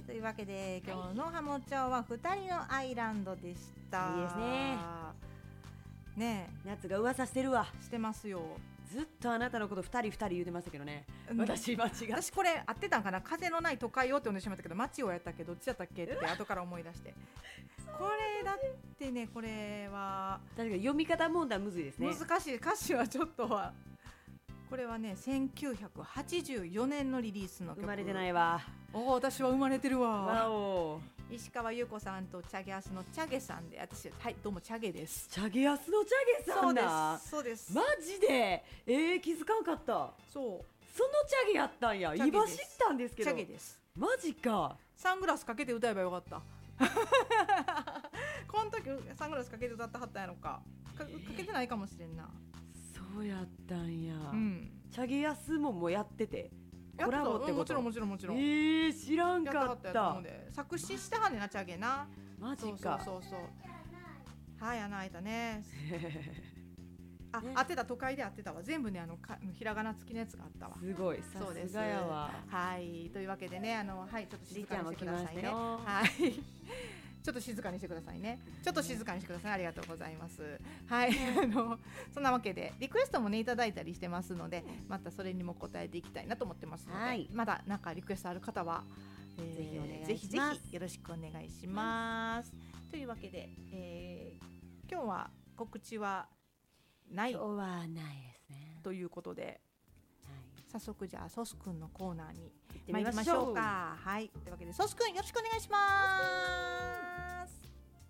、というわけで今日のハモチョは2人のアイランドでした。 いいですね。 ねえ、 夏が噂してるわ。 してますよ。 ずっとあなたのこと2人言ってましたけどね、私これ合ってたんかな。風のない都会をって呼んでしまったけど街をやったっけ、どっちだったっけって後から思い出してこれだってね、これは確かに読み方問題むずいですね。 難しい。歌詞はちょっとはこれはね1984年のリリースの曲。 生まれてないわ。 私は生まれてるわ。 わお。 石川優子さんとチャゲアスのチャゲさんで、私はいどうもチャゲです。 チャゲアスのチャゲさんだ。 そうです。 マジで気づかんかった。そのチャゲやったんや。今知ったんですけど。 チャゲです。 マジか。 サングラスかけて歌えばよかったこの時サングラスかけて歌ってはったんやろか。かけてないかもしれんな。 そうやったんや、チャゲアスもやっててコラボってこと。もちろん知らんかった。 作詞したはんねんな、チャゲな。 マジか。 そうはい、穴開いたね合ってた。都会で合ってたわ。全部ねひらがな付きのやつがあったわ。 すごい、さすがやわ。 はい、というわけでねはい、ちょっと静かにしてくださいね。 はいちょっと静かにしてくださいね。ありがとうございます。はいそんなわけでリクエストもねいただいたりしてますので、またそれにも答えていきたいなと思ってますので、まだなんかリクエストある方は、ぜひよろしくお願いします。というわけで、今日は告知はない。 今日はないですね。 ということで、早速じゃあソスくんのコーナーに行ってみましょうか。 はい、というわけでソスくんよろしくお願いします。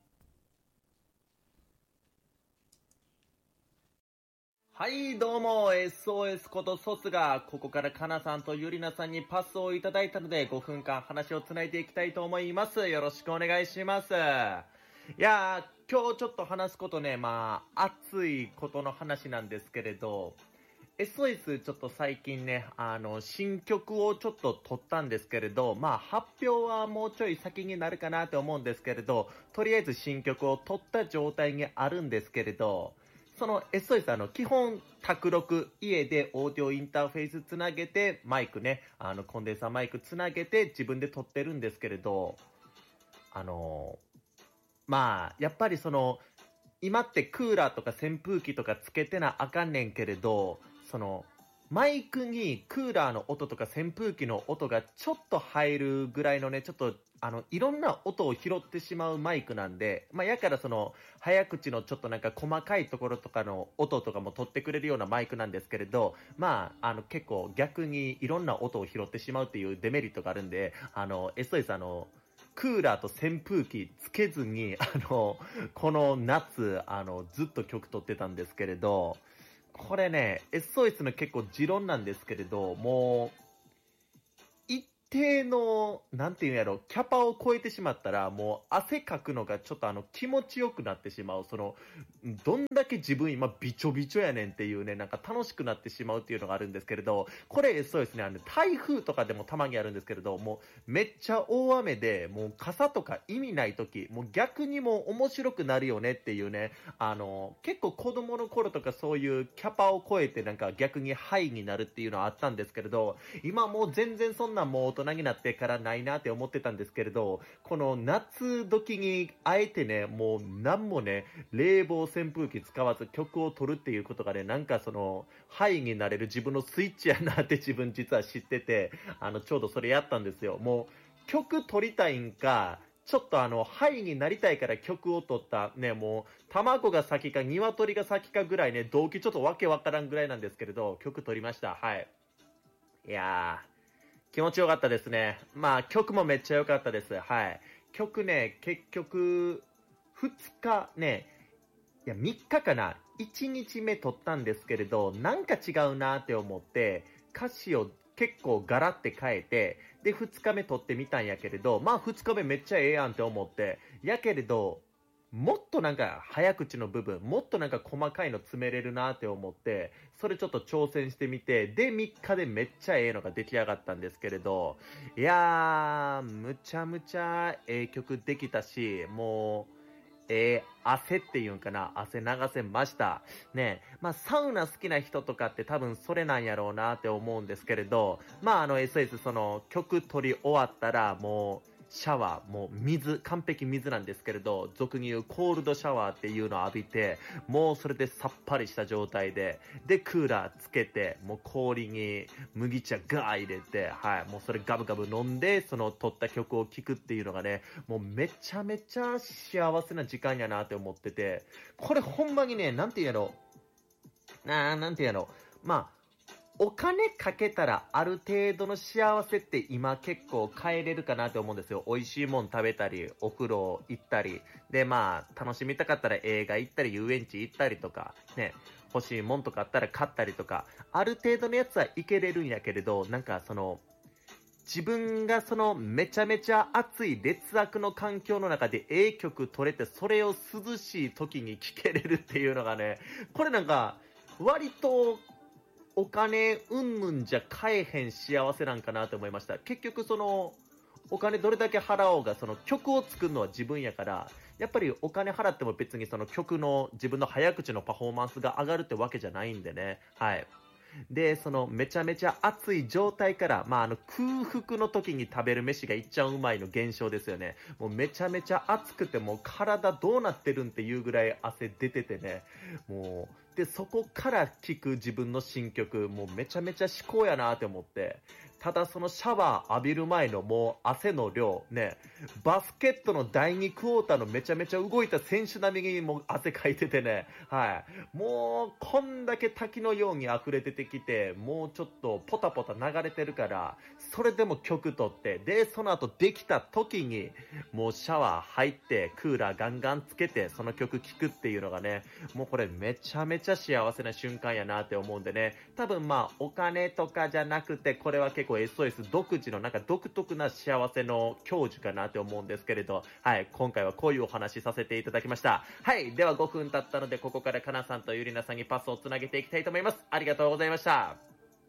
はい、どうも SOS ことソスがここからかなさんとゆりなさんにパスをいただいたので5分間話をつないでいきたいと思います。よろしくお願いします。いやー、今日ちょっと話すことね、熱いことの話なんですけれど、SOS ちょっと最近ね、新曲をちょっと撮ったんですけれど、発表はもうちょい先になるかなと思うんですけれど、とりあえず新曲を撮った状態にあるんですけれど、その SOS 基本卓録、家でオーディオインターフェースつなげて、マイクね、コンデンサーマイクつなげて自分で撮ってるんですけれど、やっぱり今ってクーラーとか扇風機とかつけてなあかんねんけれど、マイクにクーラーの音とか扇風機の音がちょっと入るぐらいのね、ちょっといろんな音を拾ってしまうマイクなんで、やから早口のちょっとなんか細かいところとかの音とかも取ってくれるようなマイクなんですけれど、結構逆にいろんな音を拾ってしまうっていうデメリットがあるんで、SOS クーラーと扇風機つけずに、この夏、ずっと曲撮ってたんですけれど、これね、SOS の結構持論なんですけれど、もう、一定の、なんていうんやろ、キャパを超えてしまったら、もう汗かくのがちょっと気持ちよくなってしまう。どんだけ自分今びちょびちょやねんっていうね、なんか楽しくなってしまうっていうのがあるんですけれど、これSOS ね、台風とかでもたまにあるんですけれど、もうめっちゃ大雨で、もう傘とか意味ない時、もう逆にもう面白くなるよねっていうね、結構子供の頃とかそういうキャパを超えてなんか逆にハイになるっていうのはあったんですけれど、今もう全然そんなんもう大人になってからないなって思ってたんですけれど、この夏時にあえてね、もうなんもね、冷房扇風機使わず曲を撮るっていうことがね、なんかハイになれる自分のスイッチやなって自分実は知ってて、ちょうどそれやったんですよ。もう曲撮りたいんか、ちょっとハイになりたいから曲を撮ったね、もう卵が先か鶏が先かぐらいね、動機ちょっとわけわからんぐらいなんですけれど、曲撮りました。はい。いやー、気持ちよかったですね。曲もめっちゃ良かったです。はい。曲ね、結局2日ね、いや3日かな、1日目撮ったんですけれど、なんか違うなって思って歌詞を結構ガラって変えて、で2日目撮ってみたんやけれど、2日目めっちゃええやんって思って、やけれどもっとなんか早口の部分、もっとなんか細かいの詰めれるなって思って、それちょっと挑戦してみて、で3日でめっちゃええのが出来上がったんですけれど、いやー、むちゃむちゃええ曲できたし、もう汗っていうんかな、汗流せましたね。サウナ好きな人とかって多分それなんやろうなって思うんですけれど、SOS 曲取り終わったらもうシャワー、もう水、完璧水なんですけれど、俗に言うコールドシャワーっていうのを浴びて、もうそれでさっぱりした状態で、で、クーラーつけて、もう氷に麦茶ガー入れて、はい、もうそれガブガブ飲んで、その撮った曲を聴くっていうのがね、もうめちゃめちゃ幸せな時間やなって思ってて、これほんまにね、なんていうの、まあ、お金かけたらある程度の幸せって今結構変えれるかなって思うんですよ。美味しいもん食べたり、お風呂行ったり、でまあ楽しみたかったら映画行ったり、遊園地行ったりとか、ね、欲しいもんとかあったら買ったりとか、ある程度のやつはいけれるんやけれど、なんかその、自分がそのめちゃめちゃ暑い劣悪の環境の中で曲取れて、それを涼しい時に聴けれるっていうのがね、これなんか割とお金うんぬんじゃ買えへん幸せなんかなと思いました。結局そのお金どれだけ払おうが、その曲を作るのは自分やから、やっぱりお金払っても別にその曲の自分の早口のパフォーマンスが上がるってわけじゃないんでね。はい。で、そのめちゃめちゃ暑い状態から、空腹の時に食べる飯がいっちゃうまいの現象ですよね。もうめちゃめちゃ暑くて、もう体どうなってるんっていうぐらい汗出ててね。もう、で、そこから聴く自分の新曲、もうめちゃめちゃ至高やなって思って、ただそのシャワー浴びる前のもう汗の量、ね、バスケットの第2クォーターのめちゃめちゃ動いた選手並みにもう汗かいててね、はい。もうこんだけ滝のように溢れ出てきて、もうちょっとポタポタ流れてるから、それでも曲取って、で、その後できた時に、もうシャワー入って、クーラーガンガンつけて、その曲聴くっていうのがね、もうこれめちゃめちゃ幸せな瞬間やなって思うんでね、多分お金とかじゃなくて、これは結構SOS 独自のなんか独特な幸せの享受かなって思うんですけれど、はい、今回はこういうお話させていただきました。はい、では5分経ったので、ここからかなさんとゆりなさんにパスをつなげていきたいと思います。ありがとうございました。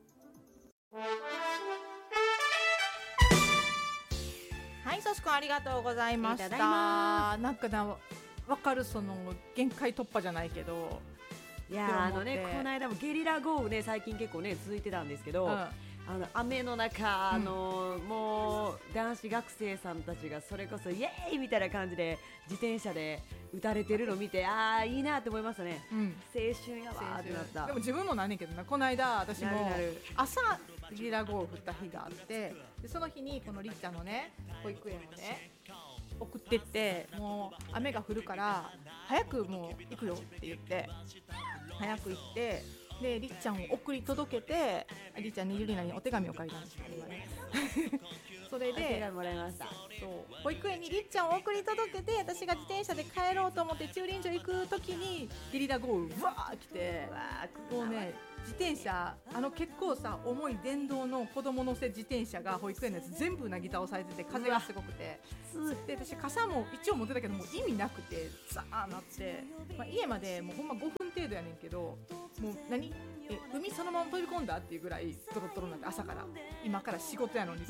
はい、ソシ君ありがとうございました。なんかわかる、その限界突破じゃないけど、 いやこの間もゲリラ豪雨ね、最近結構ね続いてたんですけど、雨の中、もう男子学生さんたちがそれこそイエーイみたいな感じで自転車で打たれてるのを見て、いいなって思いましたね。青春やわーってなった。 でも自分もなんねんけどな、この間私も朝ゲリラ豪雨降った日があって、でその日にこのりっちゃんのね保育園をね送ってって、もう雨が降るから早くもう行くよって言って早く行って、でりっちゃんを送り届けて、りっちゃんにゆりなにお手紙を書いたんですよ今ねそれでもらいました。 そう保育園にりっちゃんを送り届けて、私が自転車で帰ろうと思って駐輪場行く時にゲリラ豪雨わー来て、もうね自転車結構さ重い電動の子供乗せ自転車が保育園のやつ全部なぎ倒されてて、風がすごくて、で私傘も一応持ってたけどもう意味なくてザーなって、家までもうほんま5分程度やねんけど、もう海そのまま飛び込んだっていうぐらいトロトロになって、朝から今から仕事やのに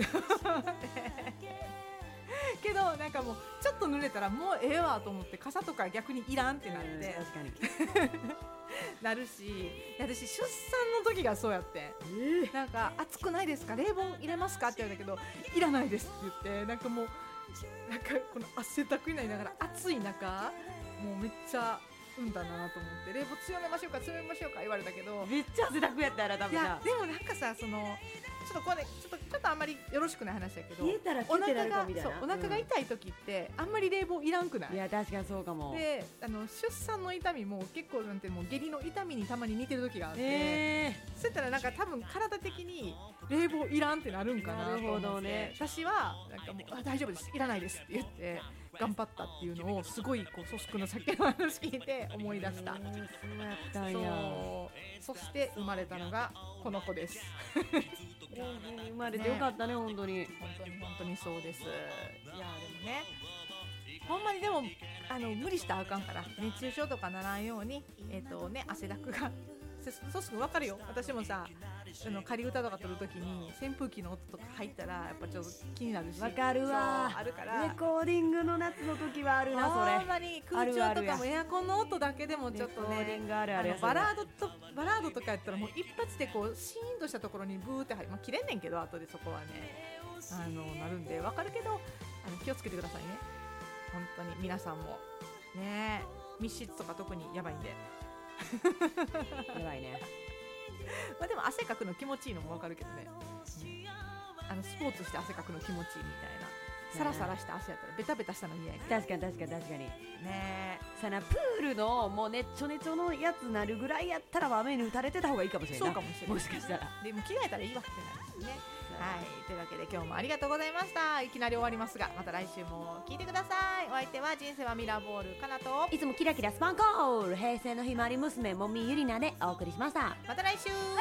けどなんかもうちょっと濡れたらもうええわと思って、傘とか逆にいらんってなって、 確かになるし、私出産の時がそうやって、なんか暑くないですか、冷房入れますかって言われたけど、いらないですって言って、なんかもうなんかこの汗だくになりながら暑い中もうめっちゃ産んだなと思って、冷房強めましょうか言われたけど、 めっちゃ汗だくやったら多分な。 いやでもなんかさ、そのちょっとこれちょっとあんまりよろしくない話だけど、 冷えたらキュッてなるかみたいな。 お腹が痛い時ってあんまり冷房いらんくない？ いや確かにそうかも。 で出産の痛みも結構なんてもう下痢の痛みにたまに似てる時があって、そうやったらなんか多分体的に冷房いらんってなるんかなと思って、 なるほどね、 私はなんかもう大丈夫ですいらないですって言って頑張ったっていうのをすごいこうソスクの先の話聞いて思い出した。 そうやったんや。 そして生まれたのがこの子です生まれてよかったね、本当に本当にそうです。いやでもね、ほんまにでも無理したらあかんから、熱中症とかならんように汗だくがそうすぐ分かるよ。私もさ仮歌とか撮るときに扇風機の音とか入ったらやっぱちょっと気になるし、 分かるわ。 あるからレコーディングの夏の時はあるな、それ。 ほんまに空調とかもエアコンの音だけでもちょっとね、 レコーディングあるある。 バラードとかやったらもう一発でこうシーンとしたところにブーって切れんねんけど後でそこはねなるんで分かるけど気をつけてくださいね。本当に皆さんもね、密室とか特にやばいんでやばいね。 まあでも汗かくの気持ちいいのもわかるけどね、スポーツして汗かくの気持ちいいみたいな、サラサラした汗やったらベタベタしたの嫌やから。 確かにねさな、プールのもうねっちょねちょのやつなるぐらいやったら雨に打たれてた方がいいかもしれない。 そうかもしれない、 もしかしたらでも着替えたらいいわってなるんですね。はい、というわけで今日もありがとうございました。いきなり終わりますが、また来週も聞いてください。お相手は人生はミラーボールかなと、 いつもキラキラスパンコール、平成のひまわり娘もみゆりなでお送りしました。 また来週。